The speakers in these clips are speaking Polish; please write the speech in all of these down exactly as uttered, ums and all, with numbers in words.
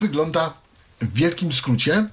wygląda w wielkim skrócie.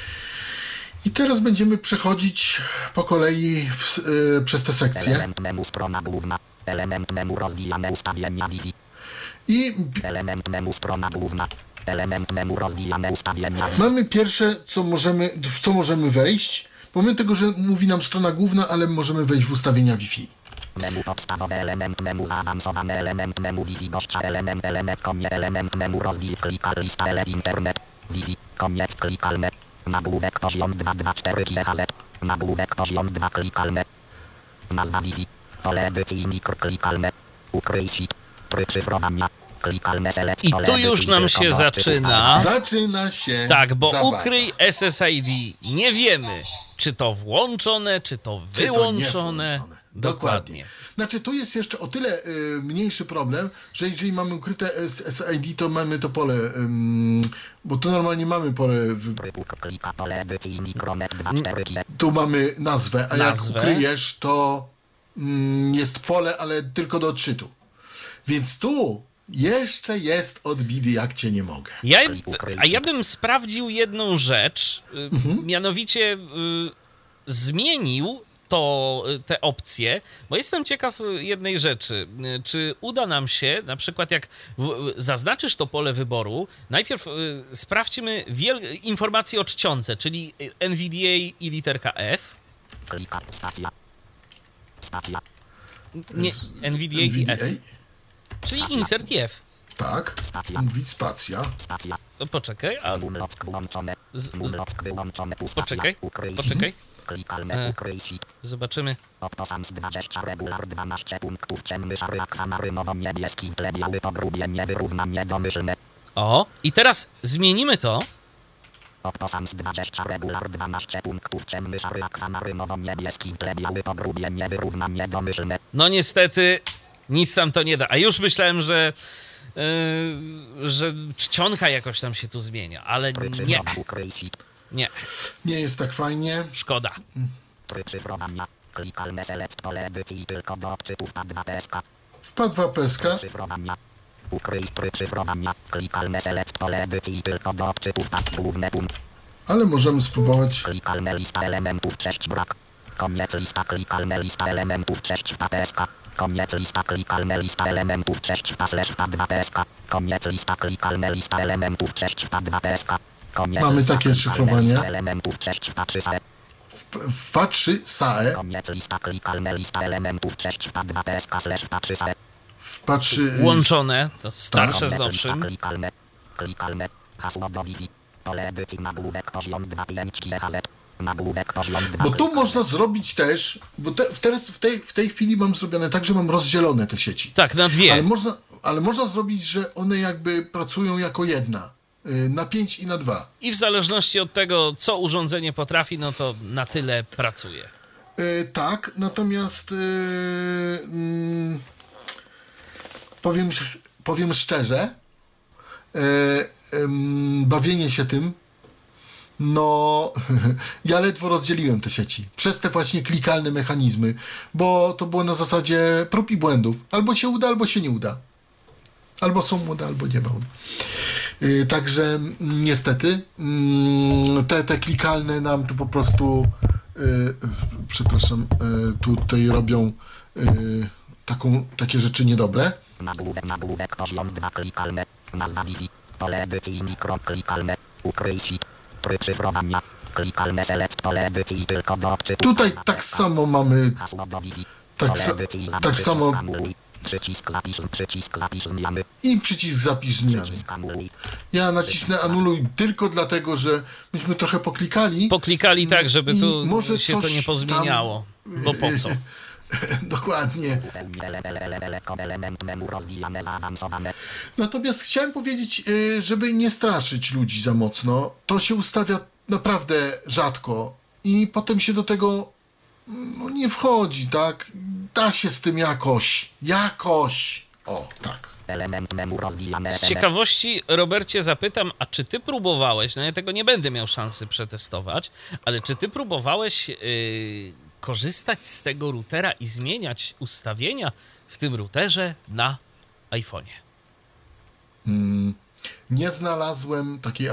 I teraz będziemy przechodzić po kolei w, y, przez te sekcje. Element menu strona główna. Element menu rozwijane ustawienia Wi-Fi. I Element menu strona główna. Element menu rozwijane ustawienia Wi-Fi. mamy pierwsze, co możemy, w co możemy wejść. Pomimo tego, że mówi nam strona główna, ale możemy wejść w ustawienia Wi-Fi. Menu podstawowe, element menu zaawansowany, element menu Wi-Fi gościa, element, element, konie, element menu rozwij, klikal, lista, ele, internet, Wi-Fi, koniec, klikalne, nagłówek, poziom dwa dwa cztery G H Z, nagłówek, poziom dwa, klikalne, nazwa Wi-Fi, pole edycji, mikro, klikalne, ukryj sheet, tryb szyfrowania, klikalne, select, I pole tu już edycji, nam tylko się do zaczyna. Zaczyna się Tak, bo zabawa. ukryj S S I D. Nie wiemy, czy to włączone, czy to Czy to nie wyłączone. włączone. Dokładnie. Znaczy, tu jest jeszcze o tyle y, mniejszy problem, że jeżeli mamy ukryte S S I D, to mamy to pole, ym, bo tu normalnie mamy pole, w, Tryb, klika, pole edycji, mikronet, dwa cztery G. tu mamy nazwę, a Nazwę. jak ukryjesz, to mm, jest pole, ale tylko do odczytu. Więc tu jeszcze jest odbity, jak cię nie mogę. Ja, a ja bym sprawdził jedną rzecz, y, mianowicie y, zmienił to, y, te opcje, bo jestem ciekaw y, jednej rzeczy. Y, Czy uda nam się, na przykład jak w, y, zaznaczysz to pole wyboru, najpierw y, sprawdźmy wiel- informacje o czcionce, czyli y, N V D A i literka F. Klika, stacja, stacja, Nie, N V D A i N V D A? F, czyli insert i F. Tak, stacja, mówi spacja. stacja. No, poczekaj, a Mumlock włączone. z, z, Mumlock wyłączone. Ustacja. poczekaj, Ukryj. poczekaj, Klikalne E. ukryj sheet. zobaczymy. Optosans dwadzieścia regular dwanaście punktów ciemny szary akwamarynowo-niebieski tle biały pogrubienie wyrównanie domyślne. O, i teraz zmienimy to. Optosans dwadzieścia regular dwanaście punktów ciemny szary akwamarynowo-niebieski tle biały pogrubienie wyrównanie domyślne. No niestety nic tam to nie da. A już myślałem, że yy, że czcionka jakoś tam się tu zmienia, ale nie, Ukryj sheet. nie, Nie jest tak fajnie. szkoda. Tryb szyfrowania. Klikalne select pole edycji tylko do odczytów na dwa P S K. Wpadł w P S K. Szyfrowania. Ukryj tryb szyfrowania. Klikalne select pole edycji tylko do odczytów na główne punkt. Ale możemy spróbować. Klikalne lista elementów cześć brak. Koniec lista klikalne lista elementów cześć w P S K. Koniec lista klikalne lista elementów cześć w slash w dwa P S K. Koniec lista klikalne lista elementów cześć w dwa P S K. Koniec Mamy lista takie klikalne szyfrowanie. lista elementów cześć w trzy S A E. W P trzy S A E. Koniec lista klikalne lista elementów cześć w dwa P S K slash w trzy S A E. W P trzy... Łączone, to starsze z Koniec lista nowszym. klikalne. Klikalne. Hasło do Wi-Fi. Pole edycji nagłówek poziom dwa pięć G H Z. Nagłówek poziom dwa. Bo tu można zrobić też, bo te, w, teraz, w, tej, w tej chwili mam zrobione tak, że mam rozdzielone te sieci. Tak, na Ale dwie. można, ale można zrobić, że one jakby pracują jako jedna. y, Na pięć i na dwa. I w zależności od tego, co urządzenie potrafi, no to na tyle pracuje. Y, tak, natomiast y, mm, powiem, sz- powiem szczerze, y, ym, bawienie się tym, no ja ledwo rozdzieliłem te sieci przez te właśnie klikalne mechanizmy, bo to było na zasadzie prób i błędów. Albo się uda, albo się nie uda. Albo są młode, albo nie ma. Yy, także mm, niestety mm, te, te klikalne nam to po prostu yy, przepraszam, yy, tutaj robią yy, taką, takie rzeczy niedobre. Nagłówek, nagłówek, poziom dwa klikalne. Nazwa Wi-Fi. Pole edycji mikro klikalne. Ukryj sheet. Tryb szyfrowania. Klikalne select pole edycji tylko do odczytu. Tutaj tak samo mamy, Hasło do Wi-Fi. tak, Pole sa, edycji tak zapisz, samo skanuluj. Przycisk zapisz, przycisk zapisz zmiany. i przycisk zapisz zmiany. Przycisk anuluj. Ja nacisnę anuluj tylko dlatego, że myśmy trochę poklikali. Poklikali tak, żeby I tu może się to coś nie pozmieniało. Bo po co? Dokładnie. Zupełnie ele- ele- ele- ele- element menu rozwijane, zaawansowane. Natomiast chciałem powiedzieć, y, żeby nie straszyć ludzi za mocno, to się ustawia naprawdę rzadko i potem się do tego no, nie wchodzi, tak? Da się z tym jakoś. Jakoś. O, tak. Element menu rozwijane. Z ciekawości, Robercie, zapytam, a czy ty próbowałeś, no ja tego nie będę miał szansy przetestować, ale czy ty próbowałeś yy, korzystać z tego routera i zmieniać ustawienia w tym routerze na iPhone'ie? Mm, nie znalazłem takiej